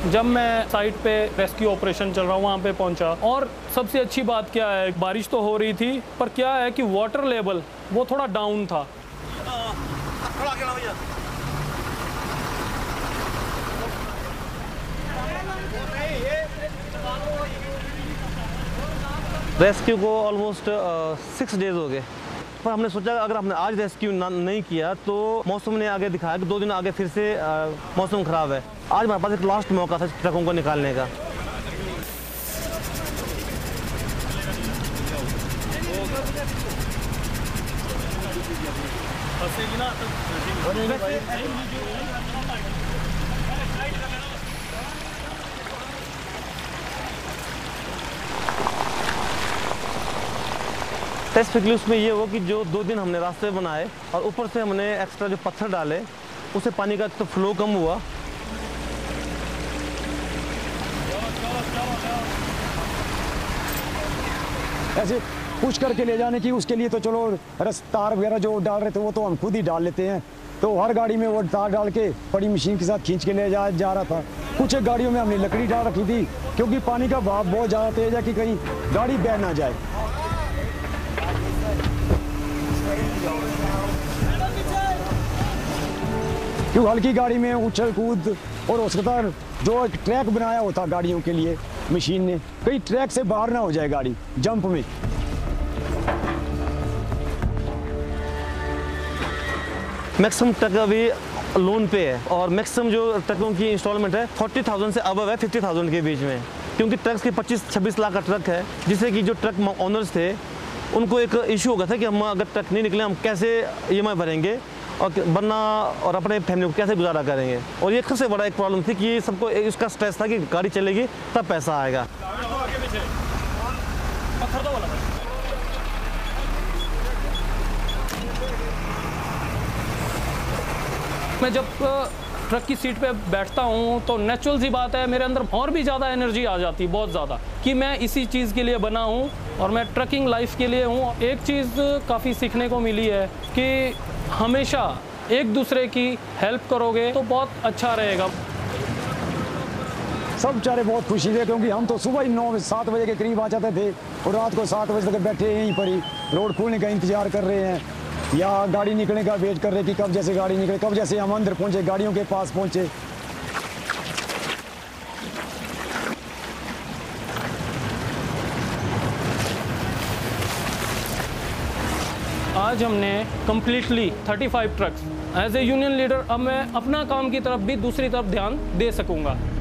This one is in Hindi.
जब मैं साइट पे रेस्क्यू ऑपरेशन चल रहा हूँ वहाँ पे पहुँचा, और सबसे अच्छी बात क्या है, बारिश तो हो रही थी पर क्या है कि वाटर लेवल वो थोड़ा डाउन था। रेस्क्यू को ऑलमोस्ट 6 डेज हो गए, पर हमने सोचा अगर हमने आज रेस्क्यू नहीं किया तो मौसम ने आगे दिखाया कि 2 दिन आगे फिर से मौसम ख़राब है। आज हमारे पास एक लास्ट मौका था ट्रकों को निकालने का। स्पेसिफिकली उसमें ये हुआ कि जो 2 दिन हमने रास्ते बनाए और ऊपर से हमने एक्स्ट्रा जो पत्थर डाले, उससे पानी का तो फ्लो कम हुआ। ऐसे पुश करके ले जाने की, उसके लिए तो चलो तार वगैरह जो डाल रहे थे वो तो हम खुद ही डाल लेते हैं, तो हर गाड़ी में वो तार डाल के बड़ी मशीन के साथ खींच के ले जा रहा था। कुछ एक गाड़ियों में हमने लकड़ी डाल रखी थी क्योंकि पानी का बहाव बहुत ज़्यादा तेज है कि कहीं गाड़ी बह ना जाए। क्यों हल्की गाड़ी में उछल कूद और हो सकता है जो एक ट्रैक बनाया होता गाड़ियों के लिए मशीन ने, कहीं ट्रैक से बाहर ना हो जाए गाड़ी जंप में। मैक्सिमम ट्रक अभी लोन पे है और मैक्सिमम जो ट्रकों की इंस्टॉलमेंट है 40,000 से अबव है 50,000 के बीच में, क्योंकि ट्रक्स के 25-26 लाख का ट्रक है, जिससे कि जो ट्रक ओनर्स थे उनको एक इशू हो गया था कि हम अगर ट्रक नहीं निकले हम कैसे EMI भरेंगे और बनना और अपने फैमिली को कैसे गुजारा करेंगे। और ये सबसे बड़ा एक प्रॉब्लम थी कि सबको इसका स्ट्रेस था कि गाड़ी चलेगी तब पैसा आएगा। मैं जब ट्रक की सीट पे बैठता हूँ तो नेचुरल सी बात है मेरे अंदर और भी ज़्यादा एनर्जी आ जाती है, बहुत ज़्यादा, कि मैं इसी चीज़ के लिए बना हूँ और मैं ट्रकिंग लाइफ के लिए हूँ। एक चीज़ काफ़ी सीखने को मिली है कि हमेशा एक दूसरे की हेल्प करोगे तो बहुत अच्छा रहेगा। सब बेचारे बहुत खुशी थे क्योंकि हम तो सुबह ही 9-7 बजे के करीब आ जाते थे और रात को 7 बजे तक बैठे यहीं पर ही रोड खुलने का इंतजार कर रहे हैं या गाड़ी निकलने का वेट कर रहे कि कब जैसे गाड़ी निकले, कब जैसे हम अंदर पहुंचे, गाड़ियों के पास पहुंचे। आज हमने completely 35 trucks as A union leader, अब मैं अपना काम की तरफ भी दूसरी तरफ ध्यान दे सकूंगा।